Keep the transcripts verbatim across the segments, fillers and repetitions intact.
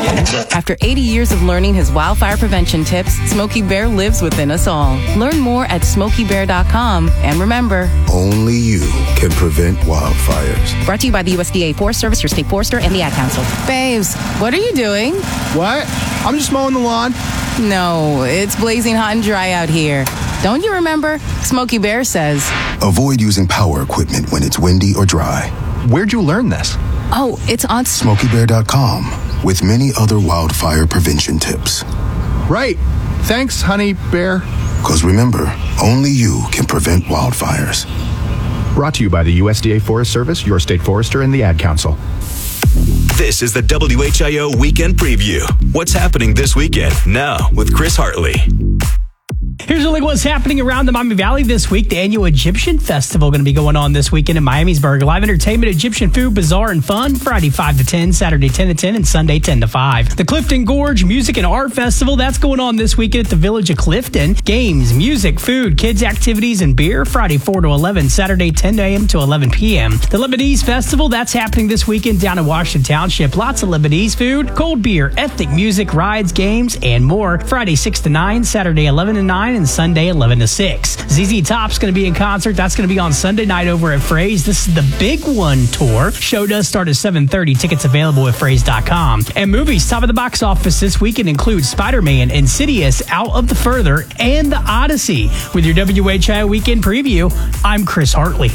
After eighty years of learning his wildfire prevention tips, Smokey Bear lives within us all. Learn more at smokey bear dot com. And remember, only you can prevent wildfires. Brought to you by the U S D A Forest Service, your state forester, and the Ad Council. Babes, what are you doing? What? I'm just mowing the lawn. No, it's blazing hot and dry out here. Don't you remember? Smokey Bear says, avoid using power equipment when it's windy or dry. Where'd you learn this? Oh, it's on smokey bear dot com with many other wildfire prevention tips. Right. Thanks, honey bear. Because remember, only you can prevent wildfires. Brought to you by the U S D A Forest Service, your state forester, and the Ad Council. This is the W H I O Weekend Preview. What's happening this weekend? Now with Chris Hartley. Here's a look at what's happening around the Miami Valley this week. The annual Egyptian Festival going to be going on this weekend in Miamisburg. Live entertainment, Egyptian food, bazaar, and fun. Friday five to ten, Saturday ten to ten, and Sunday ten to five. The Clifton Gorge Music and Art Festival, that's going on this weekend at the Village of Clifton. Games, music, food, kids' activities, and beer. Friday four to eleven, Saturday ten a.m. to eleven p.m. The Lebanese Festival, that's happening this weekend down in Washington Township. Lots of Lebanese food, cold beer, ethnic music, rides, games, and more. Friday six to nine, Saturday eleven to nine, and Sunday eleven to six. Z Z Top's going to be in concert. That's going to be on Sunday night over at Fraze. This is the Big One Tour. Show does start at seven thirty. Tickets available at fraze dot com. And movies top of the box office this weekend include Spider-Man, Insidious, Out of the Further, and The Odyssey. With your W H I O Weekend Preview, I'm Chris Hartley.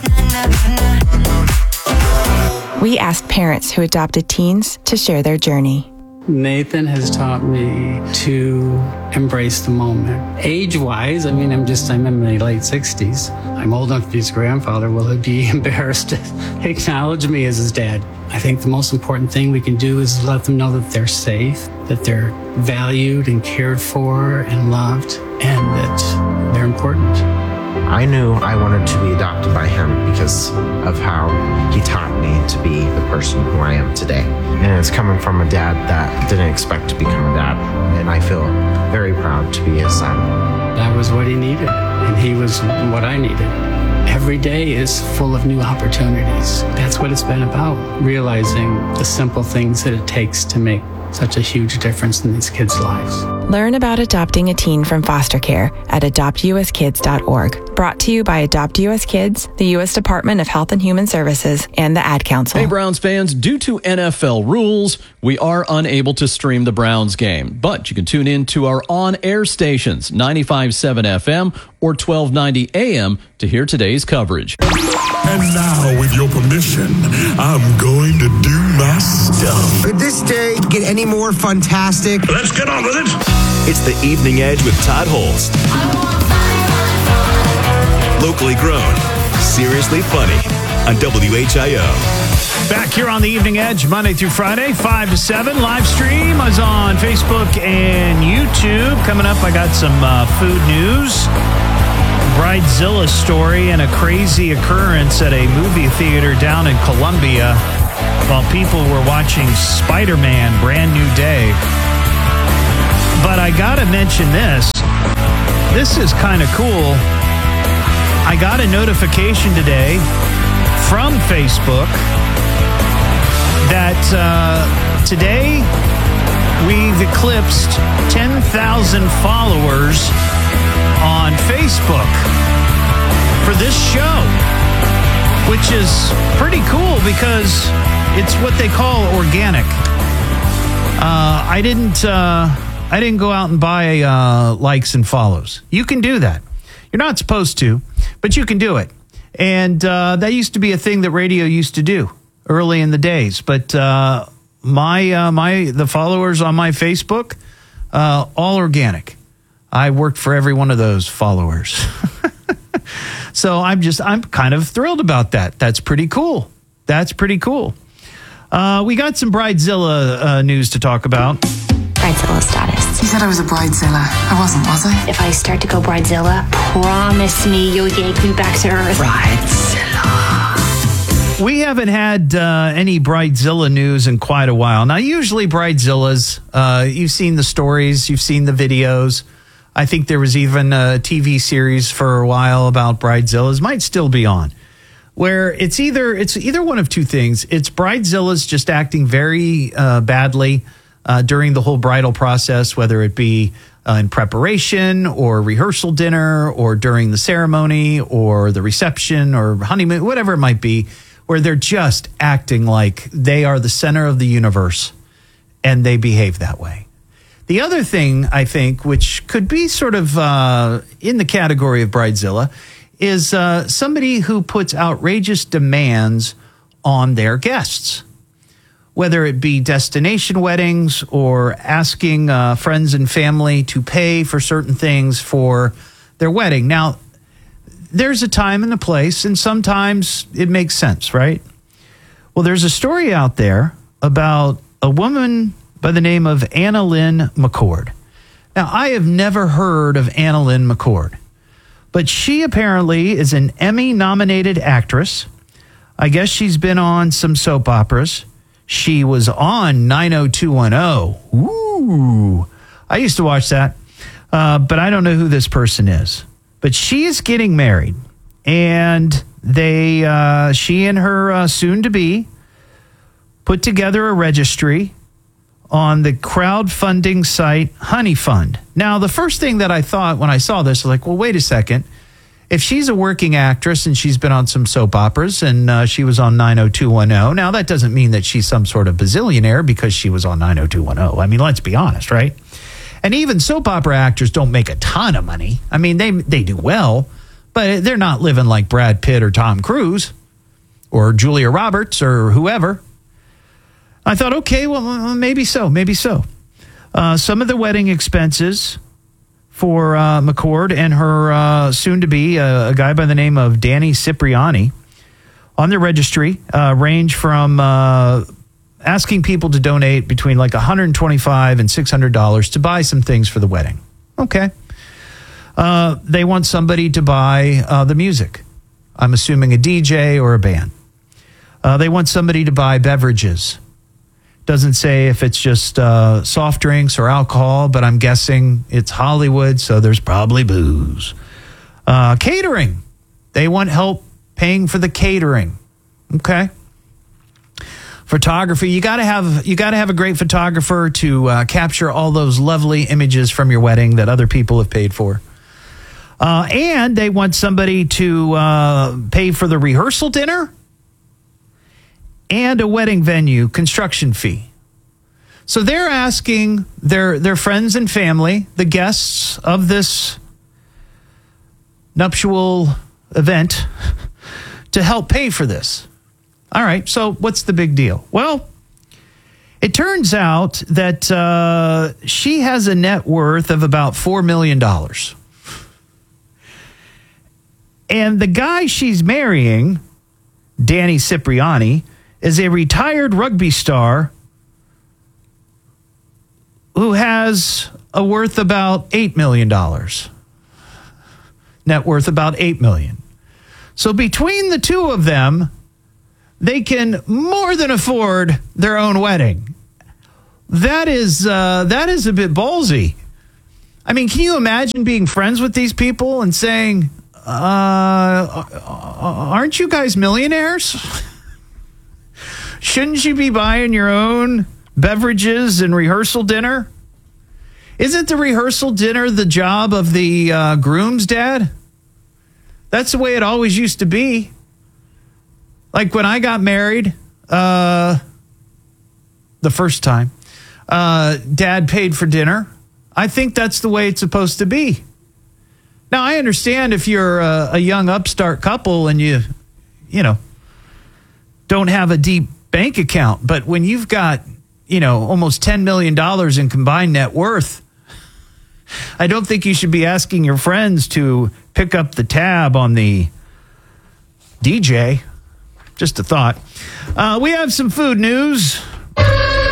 We asked parents who adopted teens to share their journey. Nathan has taught me to embrace the moment. Age-wise, I mean, I'm just, I'm in my late sixties. I'm old enough to be his grandfather. Will he be embarrassed to acknowledge me as his dad? I think the most important thing we can do is let them know that they're safe, that they're valued and cared for and loved, and that they're important. I knew I wanted to be adopted by him because of how he taught me to be the person who I am today. And it's coming from a dad that didn't expect to become a dad. And I feel very proud to be his son. That was what he needed, and he was what I needed. Every day is full of new opportunities. That's what it's been about, realizing the simple things that it takes to make such a huge difference in these kids' lives. Learn about adopting a teen from foster care at adopt u s kids dot org. Brought to you by Adopt U S Kids, the U S Department of Health and Human Services, and the Ad Council. Hey, Browns fans, due to N F L rules, we are unable to stream the Browns game, but you can tune in to our on-air stations, ninety-five point seven F M or twelve ninety A M, to hear today's coverage. And now, with your permission, I'm going to do my stuff. Could this day get any more fantastic? Let's get on with it. It's the Evening Edge with Todd Holst. Locally grown, seriously funny on W H I O. Back here on the Evening Edge, Monday through Friday, five to seven. Live stream is on Facebook and YouTube. Coming up, I got some uh, food news. Bridezilla story and a crazy occurrence at a movie theater down in Columbia while people were watching Spider-Man Brand New Day. But I gotta mention this. This is kind of cool. I got a notification today from Facebook that uh, today we've eclipsed ten thousand followers on Facebook for this show, which is pretty cool because it's what they call organic. Uh, I didn't uh, I didn't go out and buy uh, likes and follows. You can do that. You're not supposed to, but you can do it. And uh, that used to be a thing that radio used to do early in the days. But uh, my uh, my the followers on my Facebook, uh, all organic. I worked for every one of those followers. So I'm just, I'm kind of thrilled about that. That's pretty cool. That's pretty cool. Uh, we got some Bridezilla uh, news to talk about. Bridezilla status. You said I was a Bridezilla. I wasn't, was I? If I start to go Bridezilla, promise me you'll yank me back to earth. Bridezilla. We haven't had uh, any Bridezilla news in quite a while. Now, usually Bridezillas, uh, you've seen the stories, you've seen the videos. I think there was even a T V series for a while about Bridezillas, might still be on, where it's either it's either one of two things. It's Bridezillas just acting very uh, badly, uh, during the whole bridal process, whether it be uh, in preparation or rehearsal dinner or during the ceremony or the reception or honeymoon, whatever it might be, where they're just acting like they are the center of the universe and they behave that way. The other thing, I think, which could be sort of uh, in the category of Bridezilla, is uh, somebody who puts outrageous demands on their guests, whether it be destination weddings or asking uh, friends and family to pay for certain things for their wedding. Now, there's a time and a place, and sometimes it makes sense, right? Well, there's a story out there about a woman by the name of Anna Lynn McCord. Now, I have never heard of Anna Lynn McCord, but she apparently is an Emmy-nominated actress. I guess she's been on some soap operas. She was on nine oh two one oh. Ooh, I used to watch that, uh, but I don't know who this person is. But she is getting married, and they, uh, she and her uh, soon-to-be put together a registry on the crowdfunding site Honey Fund. Now, the first thing that I thought when I saw this was like, well, wait a second. If she's a working actress and she's been on some soap operas and uh, she was on nine oh two one oh, now that doesn't mean that she's some sort of bazillionaire because she was on nine oh two one oh. I mean, let's be honest, right? And even soap opera actors don't make a ton of money. I mean, they they do well, but they're not living like Brad Pitt or Tom Cruise or Julia Roberts or whoever. I thought, okay, well, maybe so, maybe so. Uh, some of the wedding expenses for uh, McCord and her uh, soon-to-be, uh, a guy by the name of Danny Cipriani, on the registry uh, range from uh, asking people to donate between like one hundred twenty-five dollars and six hundred dollars to buy some things for the wedding. Okay. Uh, they want somebody to buy uh, the music. I'm assuming a D J or a band. Uh, they want somebody to buy beverages. Doesn't say if it's just uh, soft drinks or alcohol, but I'm guessing it's Hollywood, so there's probably booze. Uh, catering. They want help paying for the catering. Okay. Photography. You got to have you got to have a great photographer to uh, capture all those lovely images from your wedding that other people have paid for. Uh, and they want somebody to uh, pay for the rehearsal dinner and a wedding venue construction fee. So they're asking their their friends and family, the guests of this nuptial event, to help pay for this. All right, so what's the big deal? Well, it turns out that uh, she has a net worth of about four million dollars. And the guy she's marrying, Danny Cipriani, is a retired rugby star who has a worth about eight million dollars. Net worth about eight million dollars. So between the two of them, they can more than afford their own wedding. That is uh, that is a bit ballsy. I mean, can you imagine being friends with these people and saying, uh, aren't you guys millionaires? Shouldn't you be buying your own beverages and rehearsal dinner? Isn't the rehearsal dinner the job of the uh, groom's dad? That's the way it always used to be. Like when I got married, uh, the first time, uh, Dad paid for dinner. I think that's the way it's supposed to be. Now, I understand if you're a, a young upstart couple and you, you know, don't have a deep bank account, but when you've got, you know, almost ten million dollars in combined net worth, I don't think you should be asking your friends to pick up the tab on the D J. Just a thought. Uh, we have some food news. Hey,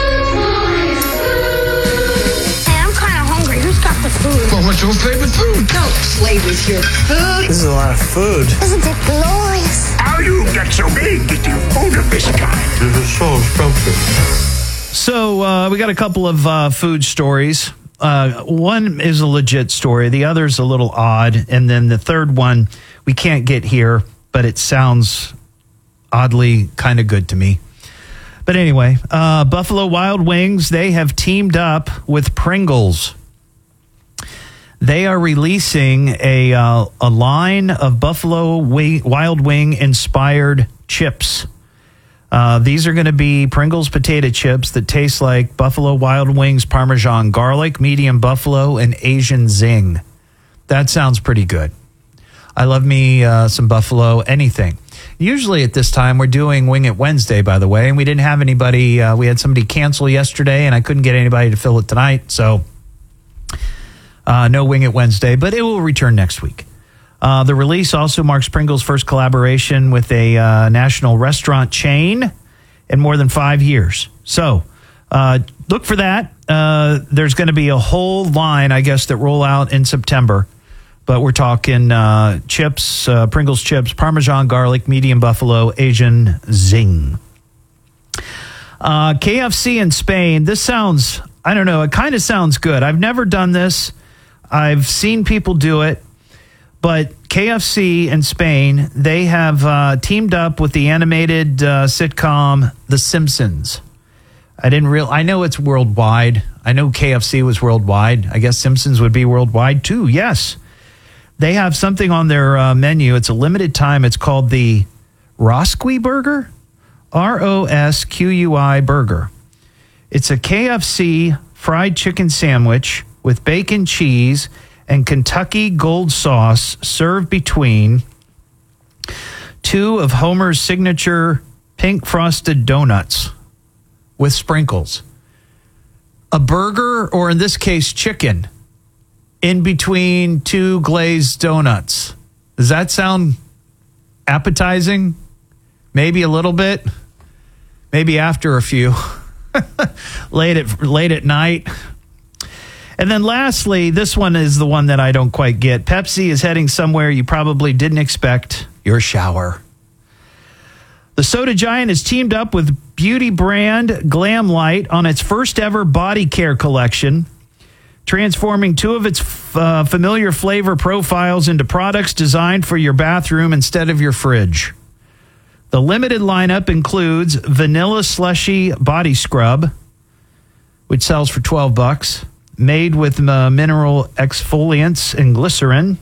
I'm kind of hungry. Who's got the food? Well, what's your favorite food? Don't play with your food. This is a lot of food. Isn't it glorious? How do you get so big that you food of this kind? This is so expensive. So uh, we got a couple of uh, food stories. Uh, one is a legit story. The other's a little odd. And then the third one we can't get here, but it sounds oddly kind of good to me. But anyway, uh, Buffalo Wild Wings, they have teamed up with Pringles. They are releasing a uh, a line of Buffalo Wing, Wild Wing inspired chips. Uh, these are going to be Pringles potato chips that taste like Buffalo Wild Wings Parmesan garlic, medium buffalo, and Asian zing. That sounds pretty good. I love me uh, some buffalo anything. Usually at this time, we're doing Wing It Wednesday, by the way, and we didn't have anybody. Uh, we had somebody cancel yesterday, and I couldn't get anybody to fill it tonight, so uh, no Wing It Wednesday, but it will return next week. Uh, the release also marks Pringles' first collaboration with a uh, national restaurant chain in more than five years. So uh, look for that. Uh, there's going to be a whole line, I guess, that roll out in September. But we're talking uh, chips, uh, Pringles chips, Parmesan garlic, medium buffalo, Asian zing. Uh, K F C in Spain. This sounds, I don't know, it kind of sounds good. I've never done this. I've seen people do it. But K F C in Spain, they have uh, teamed up with the animated uh, sitcom The Simpsons. I didn't real. I know it's worldwide. I know K F C was worldwide. I guess Simpsons would be worldwide too. Yes. They have something on their uh, menu. It's a limited time. It's called the Rosqui Burger, R O S Q U I Burger. It's a K F C fried chicken sandwich with bacon, cheese, and Kentucky Gold sauce served between two of Homer's signature pink frosted donuts with sprinkles. A burger, or in this case, chicken, in between two glazed donuts. Does that sound appetizing? Maybe a little bit. Maybe after a few. late at late at night. And then lastly, this one is the one that I don't quite get. Pepsi is heading somewhere you probably didn't expect, your shower. The soda giant has teamed up with beauty brand Glam Light on its first ever body care collection, transforming two of its uh, familiar flavor profiles into products designed for your bathroom instead of your fridge. The limited lineup includes Vanilla Slushy Body Scrub, which sells for twelve bucks, made with uh, mineral exfoliants and glycerin,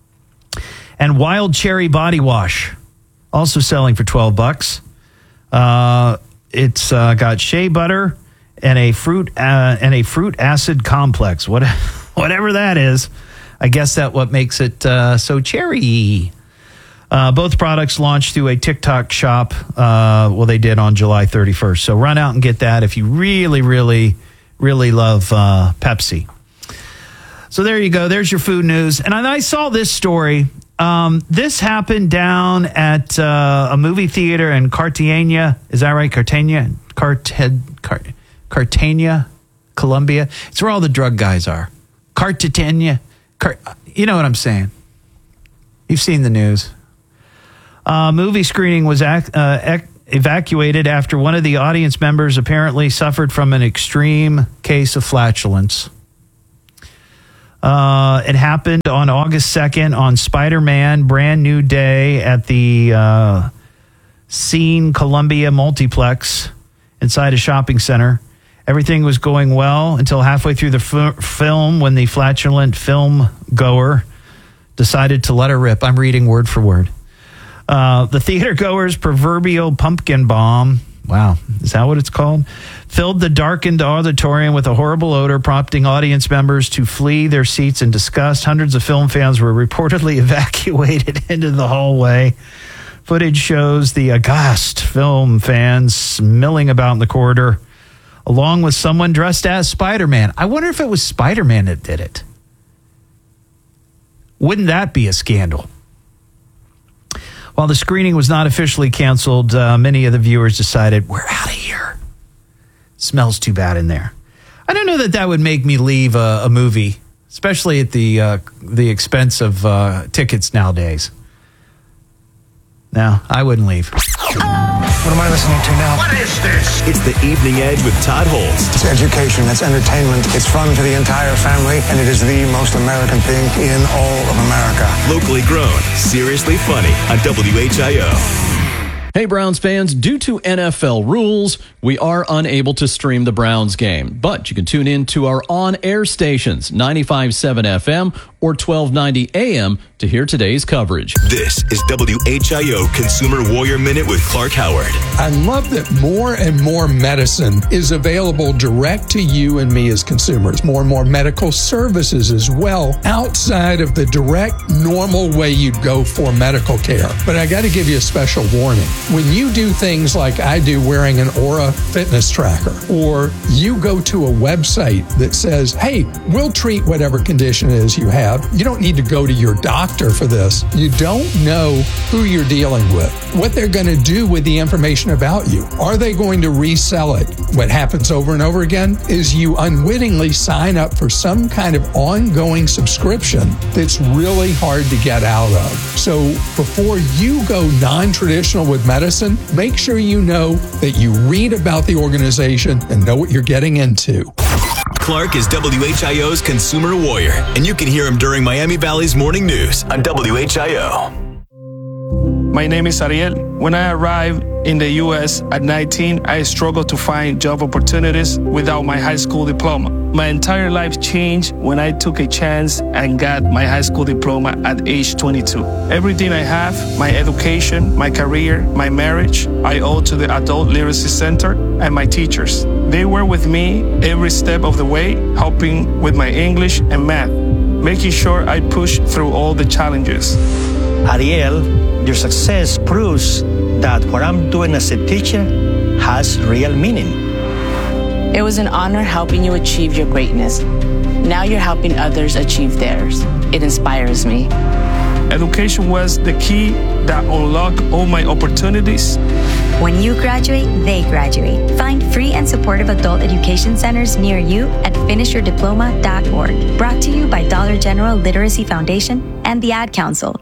and Wild Cherry Body Wash, also selling for twelve bucks. Uh, it's uh, got shea butter and a fruit uh, and a fruit acid complex. What, whatever that is, I guess that's what makes it uh, so cherry. Uh, both products launched through a TikTok shop. Uh, well, they did on July thirty-first. So run out and get that if you really, really, really love uh, Pepsi. So there you go. There's your food news. And I saw this story. Um, this happened down at uh, a movie theater in Cartagena. Is that right? Cartagena? Carted, Cart, Cartagena, Colombia. It's where all the drug guys are. Cartagena. Cart, you know what I'm saying. You've seen the news. Uh, movie screening was ac- uh, ec- evacuated after one of the audience members apparently suffered from an extreme case of flatulence. Uh, it happened on August second on Spider-Man Brand New Day at the uh, Scene Columbia Multiplex inside a shopping center. Everything was going well until halfway through the f- film when the flatulent film goer decided to let her rip. I'm reading word for word. Uh, the theater goer's proverbial pumpkin bomb, wow, is that what it's called? Filled the darkened auditorium with a horrible odor, prompting audience members to flee their seats in disgust. Hundreds of film fans were reportedly evacuated into the hallway. Footage shows the aghast film fans milling about in the corridor, along with someone dressed as Spider-Man. I wonder if it was Spider-Man that did it. Wouldn't that be a scandal? While the screening was not officially canceled, uh, many of the viewers decided, we're out of here. Smells too bad in there. I don't know that that would make me leave a, a movie, especially at the uh, the expense of uh, tickets nowadays. No, I wouldn't leave. What am I listening to now? What is this? It's the Evening Edge with Todd Holtz. It's education, it's entertainment, it's fun for the entire family, and it is the most American thing in all of America. Locally grown, seriously funny on W H I O. Hey, Browns fans, due to N F L rules, we are unable to stream the Browns game, but you can tune in to our on-air stations, ninety-five point seven F M or twelve ninety A M to hear today's coverage. This is W H I O Consumer Warrior Minute with Clark Howard. I love that more and more medicine is available direct to you and me as consumers. More and more medical services as well, outside of the direct, normal way you'd go for medical care. But I got to give you a special warning. When you do things like I do, wearing an Aura fitness tracker, or you go to a website that says, hey, we'll treat whatever condition it is you have. You don't need to go to your doctor for this. You don't know who you're dealing with, what they're going to do with the information about you. Are they going to resell it? What happens over and over again is you unwittingly sign up for some kind of ongoing subscription that's really hard to get out of. So before you go non-traditional with medicine, make sure you know that you read about the organization and know what you're getting into. Clark is W H I O's Consumer Warrior, and you can hear him during Miami Valley's Morning News on W H I O. My name is Ariel. When I arrived in the U S at nineteen, I struggled to find job opportunities without my high school diploma. My entire life changed when I took a chance and got my high school diploma at age twenty-two. Everything I have, my education, my career, my marriage, I owe to the Adult Literacy Center and my teachers. They were with me every step of the way, helping with my English and math, making sure I pushed through all the challenges. Ariel, your success proves that what I'm doing as a teacher has real meaning. It was an honor helping you achieve your greatness. Now you're helping others achieve theirs. It inspires me. Education was the key that unlocked all my opportunities. When you graduate, they graduate. Find free and supportive adult education centers near you at finish your diploma dot org. Brought to you by Dollar General Literacy Foundation and the Ad Council.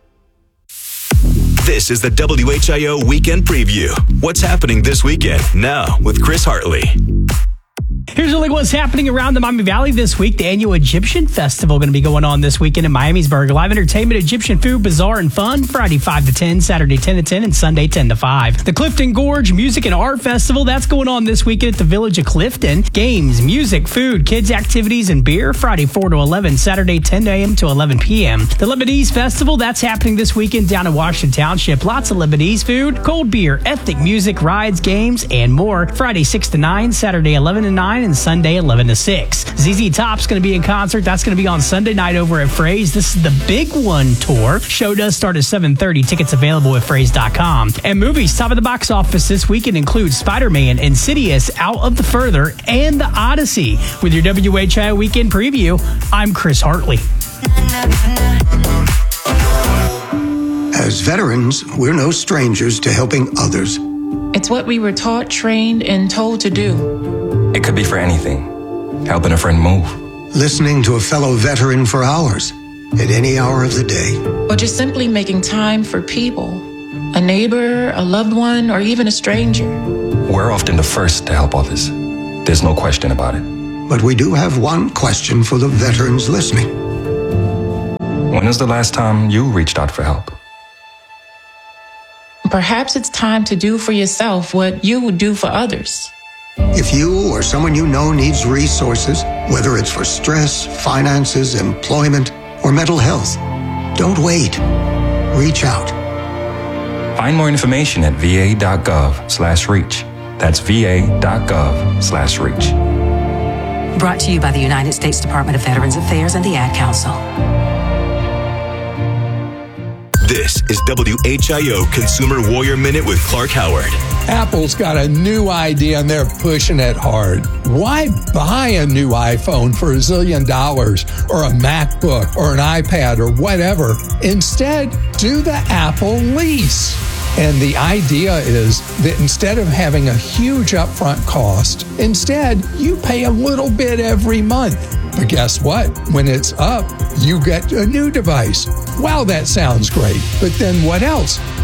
This is the W H I O Weekend Preview. What's happening this weekend? Now with Chris Hartley. Here's a look at what's happening around the Miami Valley this week. The annual Egyptian Festival going to be going on this weekend in Miamisburg. Live entertainment, Egyptian food, bazaar, and fun. Friday five to ten, Saturday ten to ten, and Sunday ten to five. The Clifton Gorge Music and Art Festival, that's going on this weekend at the Village of Clifton. Games, music, food, kids' activities, and beer. Friday four to eleven, Saturday ten a.m. to eleven p.m. The Lebanese Festival, that's happening this weekend down in Washington Township. Lots of Lebanese food, cold beer, ethnic music, rides, games, and more. Friday six to nine, Saturday eleven to nine, and Sunday eleven to six. Z Z Top's going to be in concert. That's going to be on Sunday night over at Fraze. This is the Big One tour. Show does start at seven thirty. Tickets available at fraze dot com. And movies top of the box office this weekend include Spider-Man, Insidious, Out of the Further, and The Odyssey. With your W H I O Weekend Preview, I'm Chris Hartley. As veterans, we're no strangers to helping others. It's what we were taught, trained, and told to do. It could be for anything. Helping a friend move. Listening to a fellow veteran for hours, at any hour of the day. Or just simply making time for people. A neighbor, a loved one, or even a stranger. We're often the first to help others. There's no question about it. But we do have one question for the veterans listening. When was the last time you reached out for help? Perhaps it's time to do for yourself what you would do for others. If you or someone you know needs resources, whether it's for stress, finances, employment, or mental health, don't wait. Reach out. Find more information at va.gov slash reach. That's va.gov slash reach. Brought to you by the United States Department of Veterans Affairs and the Ad Council. This is W H I O Consumer Warrior Minute with Clark Howard. Apple's got a new idea and they're pushing it hard. Why buy a new iPhone for a zillion dollars or a MacBook or an iPad or whatever? Instead, do the Apple lease. And the idea is that instead of having a huge upfront cost, instead you pay a little bit every month. But guess what? When it's up, you get a new device. Wow, that sounds great. But then what else?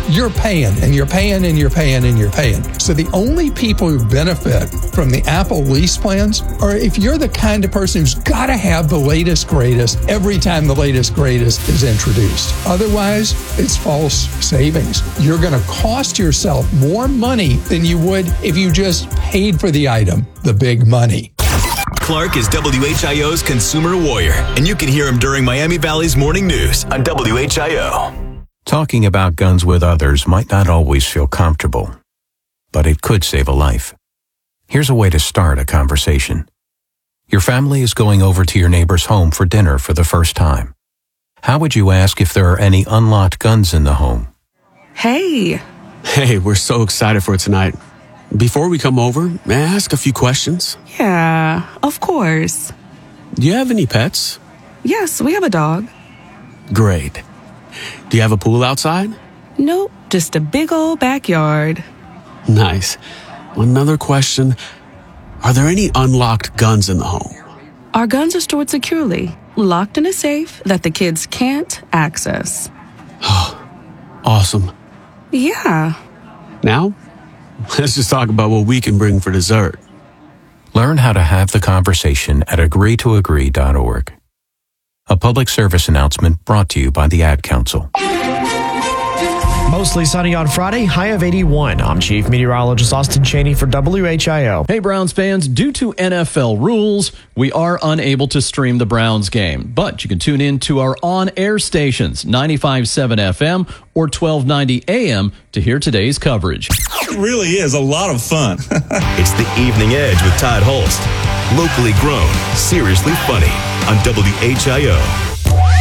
you're paying and you're paying and you're paying and you're paying. So the only people who benefit from the Apple lease plans are if you're the kind of person who's got to have the latest, greatest every time the latest, greatest is introduced. Otherwise, it's false savings. You're going to cost yourself more money than you would if you just paid for the item, the big money. Clark is W H I O's consumer warrior, and you can hear him during Miami Valley's morning news on W H I O. Talking about guns with others might not always feel comfortable, but it could save a life. Here's a way to start a conversation. Your family is going over to your neighbor's home for dinner for the first time. How would you ask if there are any unlocked guns in the home? Hey. Hey, we're so excited for tonight. Before we come over, may I ask a few questions? Yeah, of course. Do you have any pets? Yes, we have a dog. Great. Do you have a pool outside? Nope, just a big old backyard. Nice. Another question. Are there any unlocked guns in the home? Our guns are stored securely, locked in a safe that the kids can't access. Awesome. Yeah. Now, let's just talk about what we can bring for dessert. Learn how to have the conversation at agree to agree dot org. A public service announcement brought to you by the Ad Council. Mostly sunny on Friday, high of eighty-one. I'm Chief Meteorologist Austin Cheney for W H I O. Hey, Browns fans, due to N F L rules, we are unable to stream the Browns game, but you can tune in to our on-air stations, ninety-five point seven F M or twelve ninety A M to hear today's coverage. It really is a lot of fun. It's the Evening Edge with Todd Holst. Locally grown, seriously funny on W H I O.